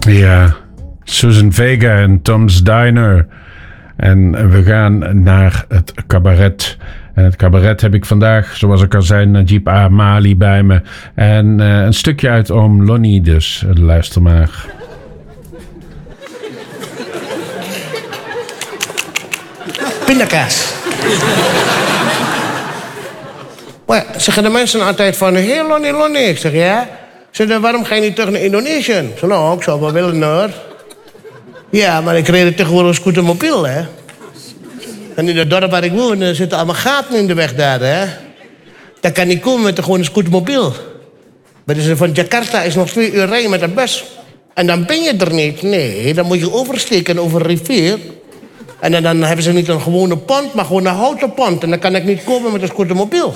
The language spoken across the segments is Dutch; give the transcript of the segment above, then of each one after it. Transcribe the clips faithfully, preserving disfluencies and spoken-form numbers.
Ja, Susan Vega en Tom's Diner. En we gaan naar het cabaret. En het cabaret heb ik vandaag, zoals ik al zei, Najib Amali bij me. En uh, een stukje uit Oom Lonnie, dus luister maar. Pindakaas. Maar zeggen de mensen altijd van, hé hey, Lonnie, Lonnie. Ik zeg, ja. Ze zeggen, waarom ga je niet terug naar Indonesië? Ik zeg, nou, ik zou wel willen, hoor. Ja, maar ik reed tegenwoordig een scootermobiel, hè. En in het dorp waar ik woon er zitten allemaal gaten in de weg daar, hè. Dat kan niet komen met een gewone scootermobiel. Maar dus van Jakarta is nog twee uur rijden met een bus. En dan ben je er niet. Nee, dan moet je oversteken over een rivier. En dan, dan hebben ze niet een gewone pont, maar gewoon een houten pont. En dan kan ik niet komen met een scootermobiel.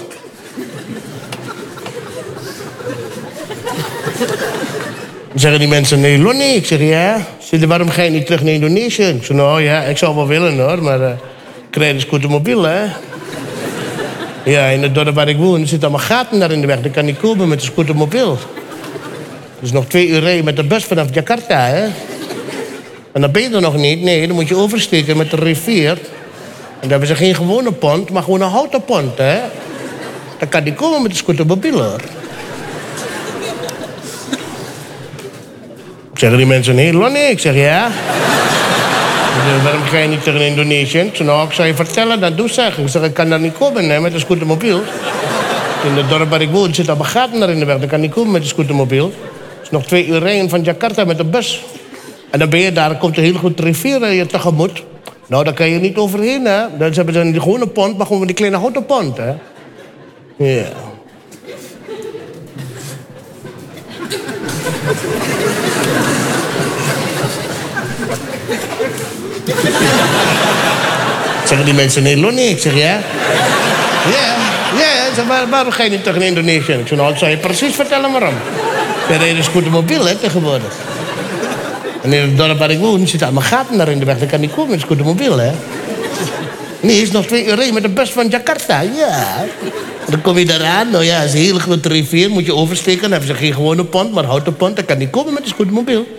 Dan zeggen die mensen, nee, Lonnie. Ik zeg, ja. Ze zeggen, waarom ga je niet terug naar Indonesië? Ik zeg, nou ja, ik zou wel willen, hoor. Maar uh, ik rijd een scootermobiel, hè. Ja, in het dorp waar ik woon zitten allemaal gaten daar in de weg. Dan kan niet komen met een scootermobiel. Dus nog twee uur rijden met de bus vanaf Jakarta, hè. En dan ben je er nog niet. Nee, dan moet je oversteken met de rivier. En dan hebben ze geen gewone pont, maar gewoon een houten pont, hè. Dan kan niet komen met een scootermobiel, hoor. Zeggen die mensen, nee, Lonnie? Ik zeg, ja. Zeg, waarom ga je niet tegen Indonesië? Ik zeg, nou, ik zal je vertellen, dat doe zeg. Ik zeg, ik kan daar niet komen, hè, met een scootermobiel. In het dorp waar ik woon zitten allemaal gaten daar in de weg. Dan kan niet komen met een scootermobiel. Het is nog twee uur rijden van Jakarta met de bus. En dan ben je daar, dan komt een heel goed rivier je tegemoet. Nou, daar kan je niet overheen, hè. Dan hebben ze niet gewoon een pont, maar gewoon die kleine houten pont, hè. Ja. Zeggen die mensen, nee, Lonnie? Ik zeg, ja. Ja, ja. Zeg, waar, waarom ga je niet tegen Indonesië? Ik zeg, nou, ik zal je precies vertellen waarom. Je rijdt een scootermobiel, hè, tegenwoordig. En in het dorp waar ik woon zitten allemaal gaten daar in de weg. Dat kan niet komen met een scootermobiel, hè. Nee, het is nog twee uur rijden met de bus van Jakarta, ja. Dan kom je daaraan, nou ja, het is een hele grote rivier. Moet je oversteken, dan hebben ze geen gewone pont, maar houten pont. Dat kan niet komen met een scootermobiel.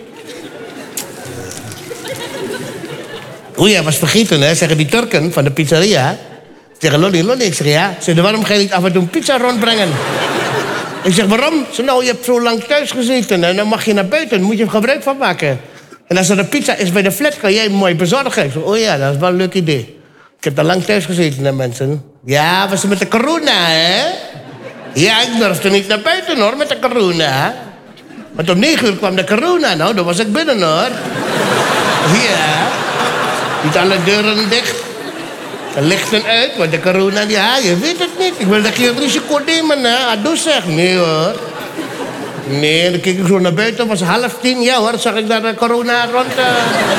Oeh ja, was vergeten, hè, zeggen die Turken van de pizzeria. Zeggen, Lonnie, Lonnie, ik zeg, ja. Ze zeggen, waarom ga je niet af en toe een pizza rondbrengen? Ik zeg, waarom? Ze zeggen, nou, je hebt zo lang thuis gezeten en dan mag je naar buiten. Dan moet je er gebruik van maken. En als er een pizza is bij de flat, kan jij hem mooi bezorgen. Ik zeg, oh ja, dat is wel een leuk idee. Ik heb al lang thuis gezeten, hè, mensen. Ja, was het met de corona, hè? Ja, ik durfde niet naar buiten, hoor, met de corona. Want om negen uur kwam de corona, nou, dan was ik binnen, hoor. Ja. Niet alle deuren dicht. De lichten uit, want de corona, ja, je weet het niet. Ik wil dat je het risico nemen, hè. Ah, doe zeg. Nee, hoor. Nee, dan keek ik zo naar buiten, was half tien. Ja, hoor, zag ik daar de corona rond. Uh...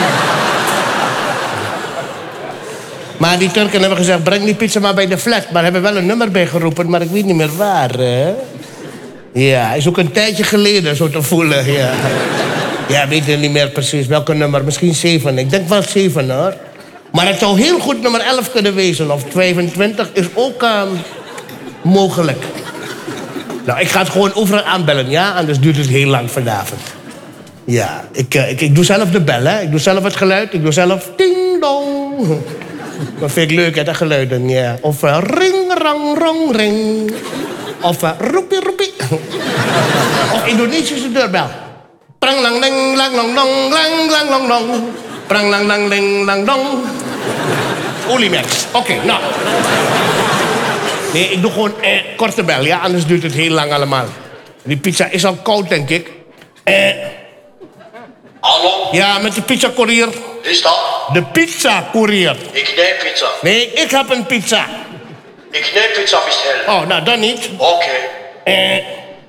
Maar die Turken hebben gezegd, breng die pizza maar bij de flat. Maar hebben wel een nummer bijgeroepen, maar ik weet niet meer waar, hè. Ja, is ook een tijdje geleden zo te voelen, ja. Ja, weet je niet meer precies welke nummer. Misschien zeven. Ik denk wel zeven, hoor. Maar het zou heel goed nummer elf kunnen wezen. Of vijfentwintig is ook uh, mogelijk. Nou, ik ga het gewoon overal aanbellen, ja? Anders duurt het heel lang vanavond. Ja, ik, uh, ik, ik doe zelf de bel, hè. Ik doe zelf het geluid. Ik doe zelf ding-dong. Dat vind ik leuk, hè, dat geluiden, ja. Of uh, ring-rang-rong-ring. Of uh, roepie-roepie. Of Indonesische deurbel. Prang lang lang lang lang lang lang lang lang lang. Prang lang lang lang lang lang. Oliemerk. Oké, okay, nou. Nee, ik doe gewoon eh, korte bel, ja? Anders duurt het heel lang allemaal. Die pizza is al koud, denk ik. Eh. Hallo? Ja, met de pizza-courier. Is dat? De pizza-courier. Ik knij pizza. Nee, ik heb een pizza. Ik knij pizza bestellen. Oh, nou, dan niet. Oké. Okay. Eh.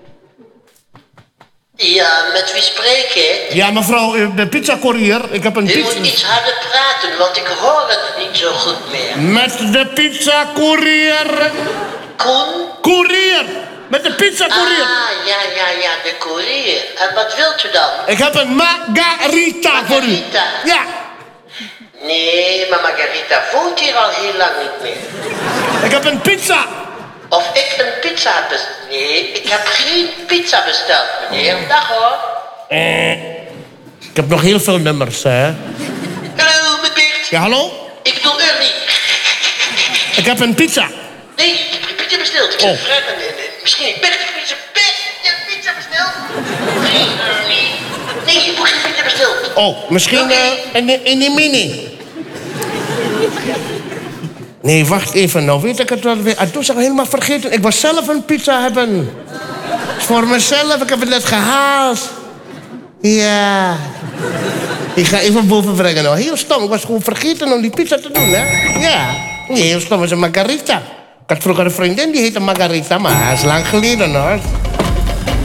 Ja, met wie spreek ik? Ja, mevrouw, de pizza-courier. Ik heb een Je pizza... moet iets harder praten, want ik hoor het niet zo goed meer. Met de pizza-courier. Koen? Courier. Met de pizza-courier. Ah, ja, ja, ja, de courier. En wat wilt u dan? Ik heb een margarita voor u. Margarita? Ja. Nee, maar Margarita woont hier al heel lang niet meer. Ik heb een pizza. Of ik een pizza heb besteld? Nee, ik heb geen pizza besteld, meneer. Dag hoor. Eh. Ik heb nog heel veel nummers, hè. Hallo, met Bert. Ja, hallo? Ik bedoel Ernie. Ik heb een pizza. Nee, ik heb een pizza besteld. Ik Oh. heb gevraagd aan en, en misschien heeft Bert een pizza. Bert, je hebt pizza besteld? Nee, Ernie. Nee, je hebt geen pizza besteld. Oh, misschien Oké. eh, in, de, in die mini. Nee, wacht even. Nou weet ik het wel weer. En toen was ik helemaal vergeten. Ik was zelf een pizza hebben. Voor mezelf. Ik heb het net gehaald. Ja. Ik ga even boven brengen. Nou, heel stom. Ik was gewoon vergeten om die pizza te doen, hè. Ja. Nee, heel stom. Het is een margarita. Ik had vroeger een vriendin die heette Margarita, maar dat is lang geleden, hoor.